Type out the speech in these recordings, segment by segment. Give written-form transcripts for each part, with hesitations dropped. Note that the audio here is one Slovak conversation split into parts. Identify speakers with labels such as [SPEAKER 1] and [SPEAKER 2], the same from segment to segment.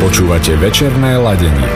[SPEAKER 1] Počúvate večerné ladenie.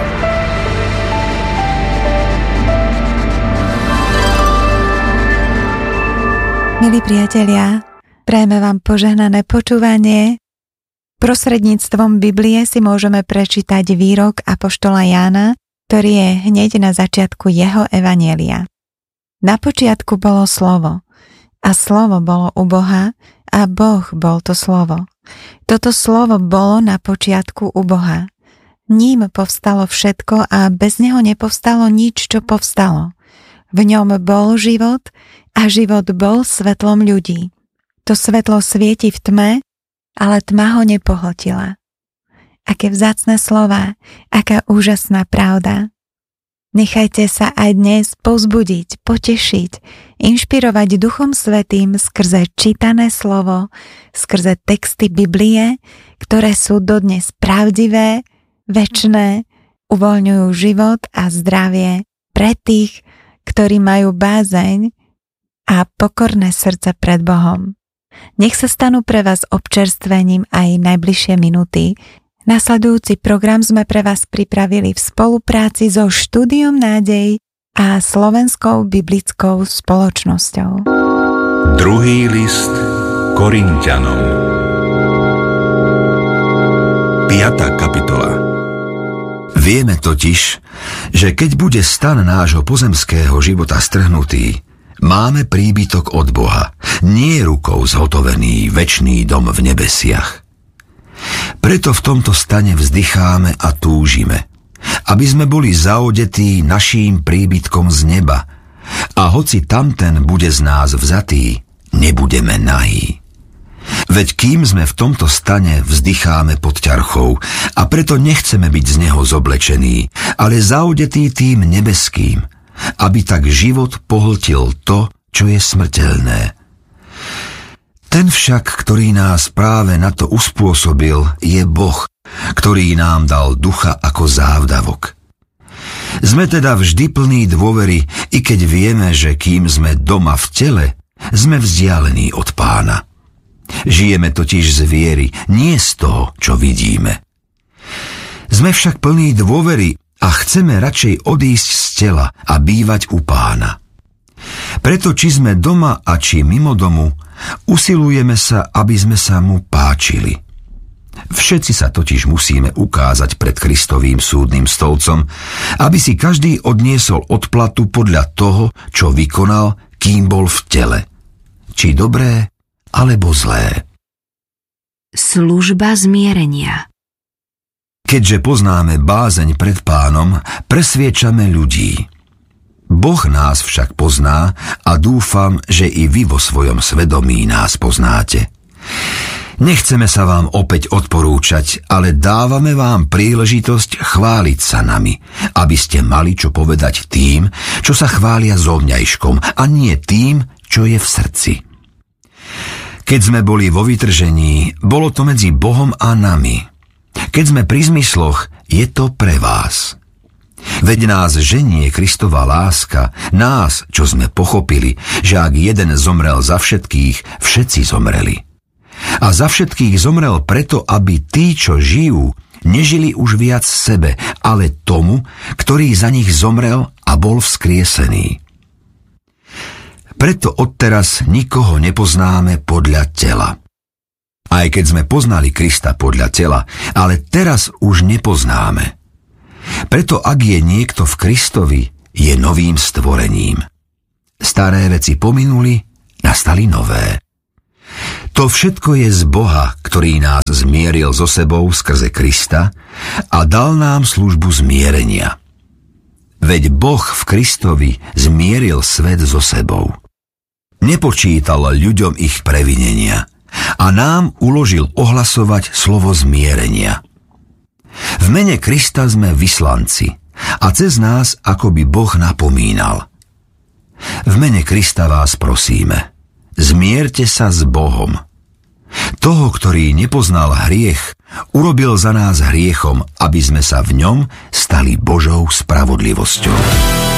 [SPEAKER 2] Milí priatelia, prajeme vám požehnané počúvanie. Prostredníctvom Biblie si môžeme prečítať výrok apoštola Jána, ktorý je hneď na začiatku jeho evanjelia. Na počiatku bolo slovo, a slovo bolo u Boha, a Boh bol to slovo. Toto slovo bolo na počiatku u Boha. Ním povstalo všetko a bez neho nepovstalo nič, čo povstalo. V ňom bol život a život bol svetlom ľudí. To svetlo svieti v tme, ale tma ho nepohltila. Aké vzácne slová, aká úžasná pravda. Nechajte sa aj dnes povzbudiť, potešiť, inšpirovať Duchom Svätým skrze čítané slovo, skrze texty Biblie, ktoré sú dodnes pravdivé, večné, uvoľňujú život a zdravie pre tých, ktorí majú bázeň a pokorné srdce pred Bohom. Nech sa stanú pre vás občerstvením aj najbližšie minúty. Nasledujúci program sme pre vás pripravili v spolupráci so Štúdiom Nádej a Slovenskou biblickou spoločnosťou.
[SPEAKER 3] Druhý list Korinťanom. 5. kapitola.
[SPEAKER 4] Vieme totiž, že keď bude stan nášho pozemského života strhnutý, máme príbytok od Boha, nie rukou zhotovený večný dom v nebesiach. Preto v tomto stane vzdycháme a túžime, aby sme boli zaodetí naším príbytkom z neba, a hoci tamten bude z nás vzatý, nebudeme nahí. Veď kým sme v tomto stane, vzdycháme pod ťarchou, a preto nechceme byť z neho zoblečení, ale zaodetí tým nebeským, aby tak život pohltil to, čo je smrteľné. Ten však, ktorý nás práve na to uspôsobil, je Boh, ktorý nám dal ducha ako závdavok. Sme teda vždy plní dôvery, i keď vieme, že kým sme doma v tele, sme vzdialení od Pána. Žijeme totiž z viery, nie z toho, čo vidíme. Sme však plní dôvery a chceme radšej odísť z tela a bývať u Pána. Preto či sme doma a či mimo domu, usilujeme sa, aby sme sa mu páčili. Všetci sa totiž musíme ukázať pred Kristovým súdnym stolcom, aby si každý odniesol odplatu podľa toho, čo vykonal, kým bol v tele. Či dobré, alebo zlé.
[SPEAKER 5] Služba zmierenia.
[SPEAKER 4] Keďže poznáme bázeň pred Pánom, presviečame ľudí. Boh nás však pozná a dúfam, že i vy vo svojom svedomí nás poznáte. Nechceme sa vám opäť odporúčať, ale dávame vám príležitosť chváliť sa nami, aby ste mali čo povedať tým, čo sa chvália zovňajškom, a nie tým, čo je v srdci. Keď sme boli vo vytržení, bolo to medzi Bohom a nami. Keď sme pri zmysloch, je to pre vás. Veď nás ženie Kristova láska, nás, čo sme pochopili, že ak jeden zomrel za všetkých, všetci zomreli. A za všetkých zomrel preto, aby tí, čo žijú, nežili už viac sebe, ale tomu, ktorý za nich zomrel a bol vzkriesený. Preto odteraz nikoho nepoznáme podľa tela. Aj keď sme poznali Krista podľa tela, ale teraz už nepoznáme. Preto ak je niekto v Kristovi, je novým stvorením. Staré veci pominuli, nastali nové. To všetko je z Boha, ktorý nás zmieril so sebou skrze Krista a dal nám službu zmierenia. Veď Boh v Kristovi zmieril svet so sebou. Nepočítal ľuďom ich previnenia a nám uložil ohlasovať slovo zmierenia. V mene Krista sme vyslanci a cez nás akoby Boh napomínal. V mene Krista vás prosíme, zmierte sa s Bohom. Toho, ktorý nepoznal hriech, urobil za nás hriechom, aby sme sa v ňom stali Božou spravodlivosťou.